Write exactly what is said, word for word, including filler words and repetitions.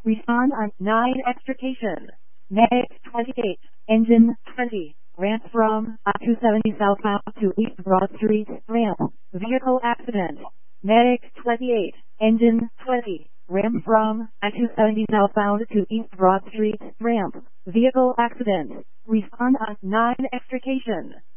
Respond on nine extrication. Medic twenty-eight. Engine twenty. Ramp from I two seventy southbound to East Broad Street. Ramp. Vehicle accident. Medic twenty-eight. Engine twenty. Ramp from I two seventy southbound to East Broad Street. Ramp. Vehicle accident. Respond on nine extrication.